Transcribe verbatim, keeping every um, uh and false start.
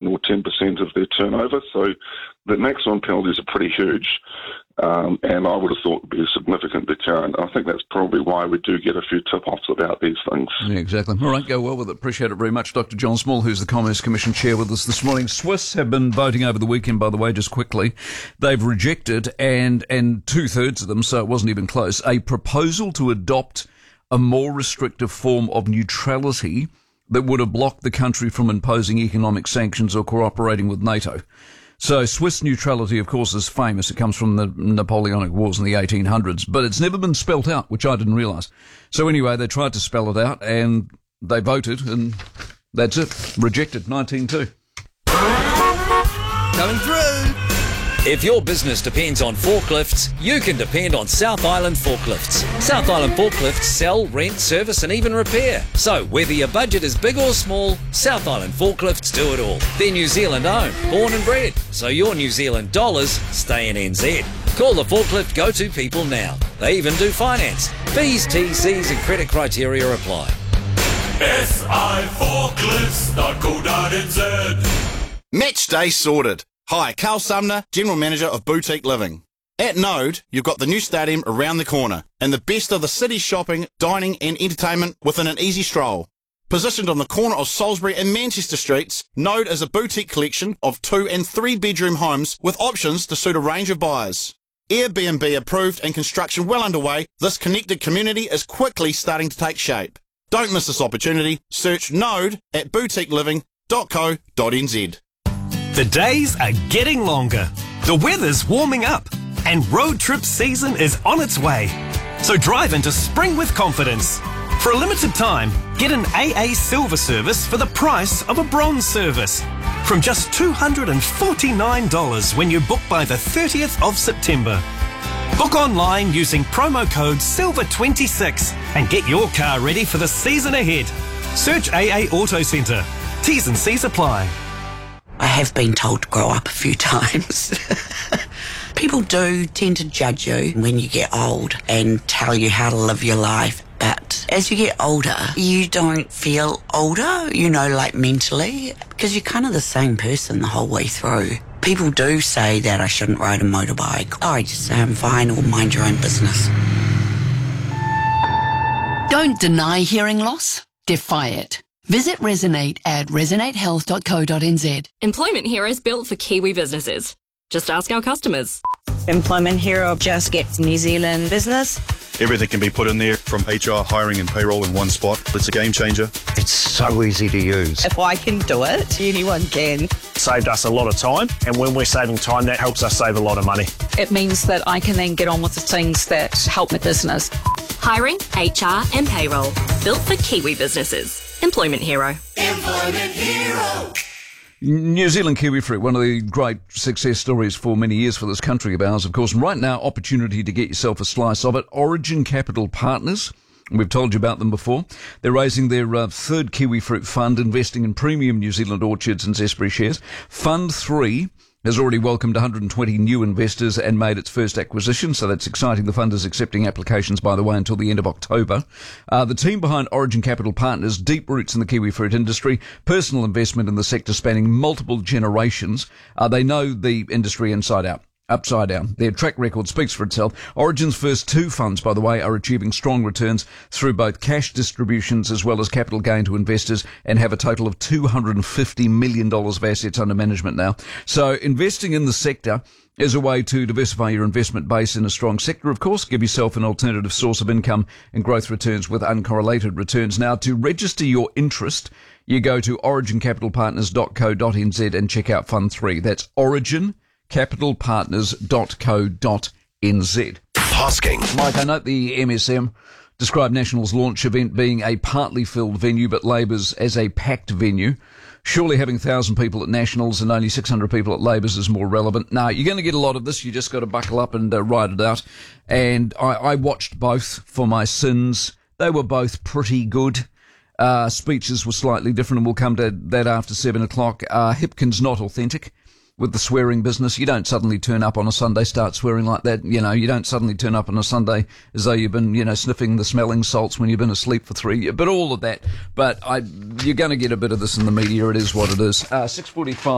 or ten percent of their turnover. So the maximum penalties are pretty huge, um, and I would have thought would be a significant deterrent. I think that's probably why we do get a few tip-offs about these things. Yeah, exactly. All right, go well with it. Appreciate it very much. Doctor John Small, who's the Commerce Commission Chair, with us this morning. Swiss have been voting over the weekend, by the way, just quickly. They've rejected, and, and two-thirds of them, so it wasn't even close, a proposal to adopt a more restrictive form of neutrality that would have blocked the country from imposing economic sanctions or cooperating with NATO. So Swiss neutrality, of course, is famous. It comes from the Napoleonic Wars in the eighteen hundreds, but it's never been spelt out, which I didn't realise. So anyway, they tried to spell it out, and they voted, and that's it. Rejected, nineteen two. Coming through. If your business depends on forklifts, you can depend on South Island Forklifts. South Island Forklifts sell, rent, service and even repair. So whether your budget is big or small, South Island Forklifts do it all. They're New Zealand owned, born and bred, so your New Zealand dollars stay in N Z. Call the forklift go-to people now. They even do finance. Fees, T Cs and credit criteria apply. S I forklifts dot co dot n z. Match day sorted. Hi, Carl Sumner, General Manager of Boutique Living. At Node, you've got the new stadium around the corner and the best of the city's shopping, dining and entertainment within an easy stroll. Positioned on the corner of Salisbury and Manchester Streets, Node is a boutique collection of two and three bedroom homes with options to suit a range of buyers. Airbnb approved and construction well underway, this connected community is quickly starting to take shape. Don't miss this opportunity. Search Node at boutique living dot co dot n z. The days are getting longer, the weather's warming up, and road trip season is on its way. So drive into spring with confidence. For a limited time, get an A A Silver service for the price of a Bronze service. From just two hundred forty-nine dollars when you book by the thirtieth of September. Book online using promo code silver twenty-six and get your car ready for the season ahead. Search A A Auto Centre. T's and C's apply. I have been told to grow up a few times. People do tend to judge you when you get old and tell you how to live your life. But as you get older, you don't feel older, you know, like mentally, because you're kind of the same person the whole way through. People do say that I shouldn't ride a motorbike. Oh, I just say I'm fine or mind your own business. Don't deny hearing loss, defy it. Visit Resonate at resonate health dot co dot n z. Employment Hero is built for Kiwi businesses. Just ask our customers. Employment Hero just gets New Zealand business. Everything can be put in there, from H R, hiring and payroll in one spot. It's a game changer. It's so easy to use. If I can do it, anyone can. Saved us a lot of time, and when we're saving time, that helps us save a lot of money. It means that I can then get on with the things that help my business. Hiring, H R and payroll. Built for Kiwi businesses. Employment Hero. Employment Hero. New Zealand kiwi fruit, one of the great success stories for many years for this country of ours, of course. And right now, opportunity to get yourself a slice of it. Origin Capital Partners. We've told you about them before. They're raising their uh, third kiwi fruit fund, investing in premium New Zealand orchards and Zespri shares. Fund three has already welcomed one hundred twenty new investors and made its first acquisition, so that's exciting. The fund is accepting applications, by the way, until the end of October. Uh, the team behind Origin Capital Partners, deep roots in the kiwi fruit industry, personal investment in the sector spanning multiple generations. Uh, they know the industry inside out. Upside down. Their track record speaks for itself. Origin's first two funds, by the way, are achieving strong returns through both cash distributions as well as capital gain to investors, and have a total of two hundred fifty million dollars of assets under management now. So investing in the sector is a way to diversify your investment base in a strong sector, of course. Give yourself an alternative source of income and growth returns with uncorrelated returns. Now, to register your interest, you go to origin capital partners dot co dot n z and check out Fund three. That's Origin capital partners dot co dot n z. Hosking. Mike, I note the M S M described National's launch event being a partly filled venue, but Labour's as a packed venue. Surely having one thousand people at Nationals and only six hundred people at Labour's is more relevant. No, you're going to get a lot of this. You just got to buckle up and uh, ride it out. And I, I watched both for my sins. They were both pretty good. Uh, speeches were slightly different, and we'll come to that after seven o'clock. Uh, Hipkins not authentic with the swearing business. You don't suddenly turn up on a Sunday, start swearing like that. You know, you don't suddenly turn up on a Sunday as though you've been, you know, sniffing the smelling salts when you've been asleep for three years. But all of that. But I, you're going to get a bit of this in the media. It is what it is. Uh, six forty-five.